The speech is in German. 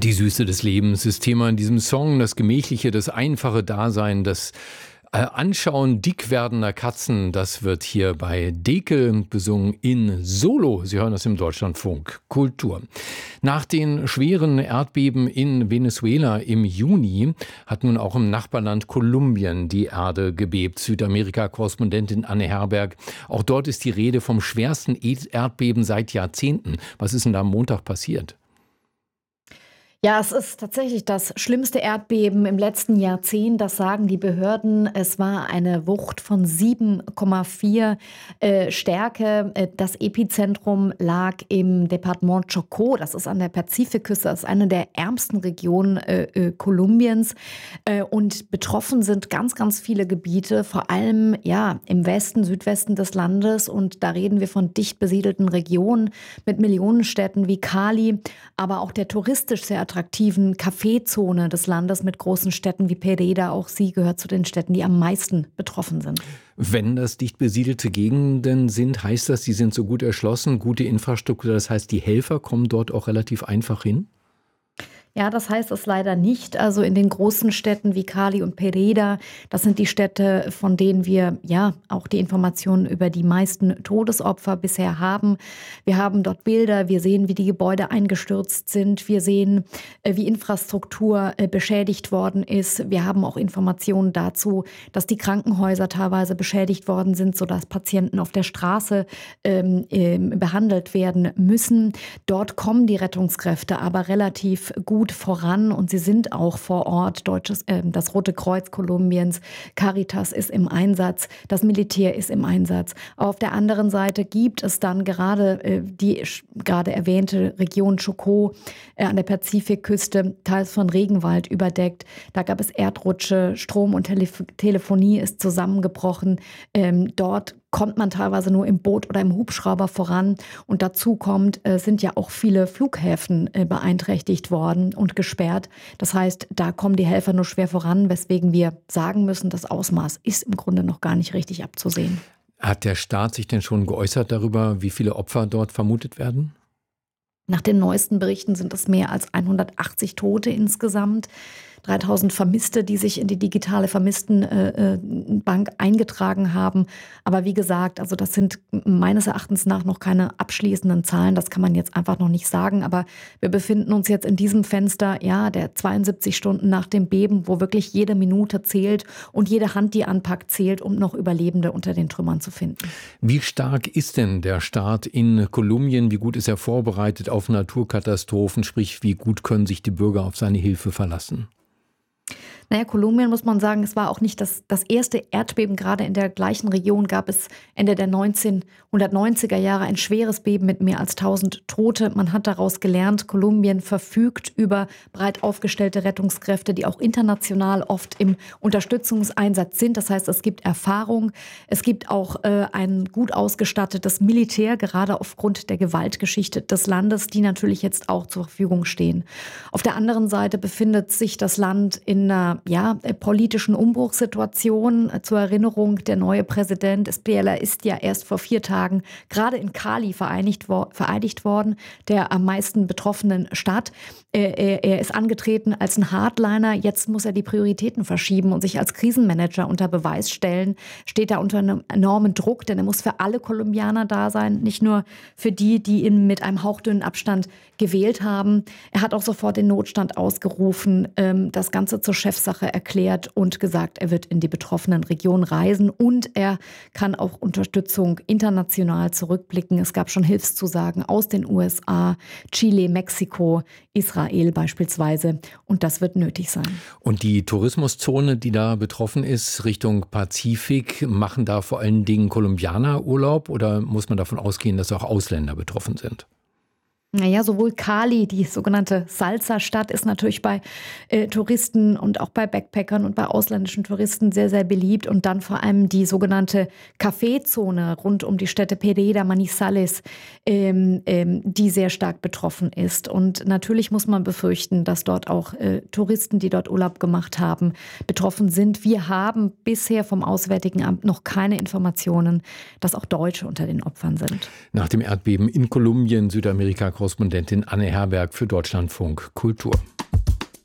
Die Süße des Lebens ist Thema in diesem Song, das Gemächliche, das einfache Dasein, das Anschauen dick werdender Katzen, das wird hier bei Dekel besungen in Solo. Sie hören das im Deutschlandfunk Kultur. Nach den schweren Erdbeben in Venezuela im Juni hat nun auch im Nachbarland Kolumbien die Erde gebebt. Südamerika-Korrespondentin Anne Herberg. Auch dort ist die Rede vom schwersten Erdbeben seit Jahrzehnten. Was ist denn da am Montag passiert? Ja, es ist tatsächlich das schlimmste Erdbeben im letzten Jahrzehnt, das sagen die Behörden. Es war eine Wucht von 7,4 Stärke. Das Epizentrum lag im Departement Chocó, das ist an der Pazifikküste, das ist eine der ärmsten Regionen Kolumbiens. Und betroffen sind ganz, ganz viele Gebiete, vor allem ja im Westen, Südwesten des Landes. Und da reden wir von dicht besiedelten Regionen mit Millionenstädten wie Cali, aber auch der touristisch sehr attraktiven Kaffeezone des Landes mit großen Städten wie Pereira. Auch sie gehört zu den Städten, die am meisten betroffen sind. Wenn das dicht besiedelte Gegenden sind, heißt das, die sind so gut erschlossen, gute Infrastruktur, das heißt, die Helfer kommen dort auch relativ einfach hin? Ja, das heißt es leider nicht. Also in den großen Städten wie Cali und Pereira, das sind die Städte, von denen wir ja auch die Informationen über die meisten Todesopfer bisher haben. Wir haben dort Bilder, wir sehen, wie die Gebäude eingestürzt sind, wir sehen, wie Infrastruktur beschädigt worden ist. Wir haben auch Informationen dazu, dass die Krankenhäuser teilweise beschädigt worden sind, sodass Patienten auf der Straße behandelt werden müssen. Dort kommen die Rettungskräfte aber relativ gut voran und sie sind auch vor Ort. Das Rote Kreuz Kolumbiens, Caritas ist im Einsatz, das Militär ist im Einsatz. Auf der anderen Seite gibt es dann gerade die gerade erwähnte Region Chocó an der Pazifikküste, teils von Regenwald überdeckt. Da gab es Erdrutsche, Strom und Telefonie ist zusammengebrochen. Dort kommt man teilweise nur im Boot oder im Hubschrauber voran. Und dazu kommt, sind ja auch viele Flughäfen beeinträchtigt worden und gesperrt. Das heißt, da kommen die Helfer nur schwer voran, weswegen wir sagen müssen, das Ausmaß ist im Grunde noch gar nicht richtig abzusehen. Hat der Staat sich denn schon geäußert darüber, wie viele Opfer dort vermutet werden? Nach den neuesten Berichten sind es mehr als 180 Tote insgesamt. 3000 Vermisste, die sich in die digitale Vermisstenbank eingetragen haben. Aber wie gesagt, also das sind meines Erachtens nach noch keine abschließenden Zahlen. Das kann man jetzt einfach noch nicht sagen. Aber wir befinden uns jetzt in diesem Fenster, ja, der 72 Stunden nach dem Beben, wo wirklich jede Minute zählt und jede Hand, die anpackt, zählt, um noch Überlebende unter den Trümmern zu finden. Wie stark ist denn der Staat in Kolumbien? Wie gut ist er vorbereitet auf Naturkatastrophen? Sprich, wie gut können sich die Bürger auf seine Hilfe verlassen? Naja, Kolumbien muss man sagen, es war auch nicht das erste Erdbeben. Gerade in der gleichen Region gab es Ende der 1990er Jahre ein schweres Beben mit mehr als 1000 Tote. Man hat daraus gelernt, Kolumbien verfügt über breit aufgestellte Rettungskräfte, die auch international oft im Unterstützungseinsatz sind. Das heißt, es gibt Erfahrung. Es gibt auch ein gut ausgestattetes Militär, gerade aufgrund der Gewaltgeschichte des Landes, die natürlich jetzt auch zur Verfügung stehen. Auf der anderen Seite befindet sich das Land in einer politischen Umbruchssituation. Zur Erinnerung, der neue Präsident Espriella ist ja erst vor 4 Tagen gerade in Cali vereidigt worden, der am meisten betroffenen Stadt. Er ist angetreten als ein Hardliner. Jetzt muss er die Prioritäten verschieben und sich als Krisenmanager unter Beweis stellen. Steht da unter einem enormen Druck, denn er muss für alle Kolumbianer da sein, nicht nur für die, die ihn mit einem hauchdünnen Abstand gewählt haben. Er hat auch sofort den Notstand ausgerufen, das Ganze zur Chefsache erklärt und gesagt, er wird in die betroffenen Regionen reisen und er kann auch Unterstützung international zurückblicken. Es gab schon Hilfszusagen aus den USA, Chile, Mexiko, Israel beispielsweise und das wird nötig sein. Und die Tourismuszone, die da betroffen ist, Richtung Pazifik, machen da vor allen Dingen Kolumbianer Urlaub oder muss man davon ausgehen, dass auch Ausländer betroffen sind? Naja, sowohl Cali, die sogenannte Salsa-Stadt, ist natürlich bei Touristen und auch bei Backpackern und bei ausländischen Touristen sehr, sehr beliebt. Und dann vor allem die sogenannte Kaffeezone rund um die Städte Pereira, Manizales, die sehr stark betroffen ist. Und natürlich muss man befürchten, dass dort auch Touristen, die dort Urlaub gemacht haben, betroffen sind. Wir haben bisher vom Auswärtigen Amt noch keine Informationen, dass auch Deutsche unter den Opfern sind. Nach dem Erdbeben in Kolumbien, Südamerika, Korrespondentin Anne Herberg für Deutschlandfunk Kultur.